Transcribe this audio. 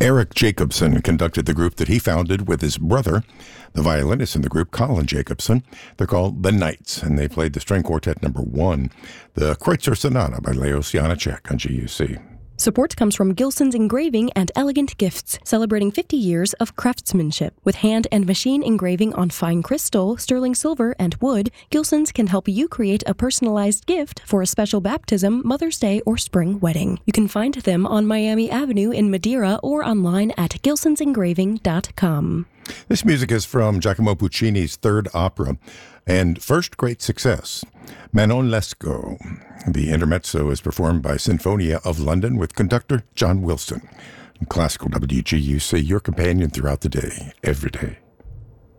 Eric Jacobson conducted the group that he founded with his brother, the violinist in the group, Colin Jacobson. They're called The Knights, and they played the string quartet number 1, the Kreutzer Sonata by Leos Janáček on GUC. Support comes from Gilson's Engraving and Elegant Gifts, celebrating 50 years of craftsmanship. With hand and machine engraving on fine crystal, sterling silver, and wood, Gilson's can help you create a personalized gift for a special baptism, Mother's Day, or spring wedding. You can find them on Miami Avenue in Madeira or online at gilsonsengraving.com. This music is from Giacomo Puccini's third opera and first great success, Manon Lescaut. The intermezzo is performed by Sinfonia of London with conductor John Wilson. Classical WGUC, your companion throughout the day, every day.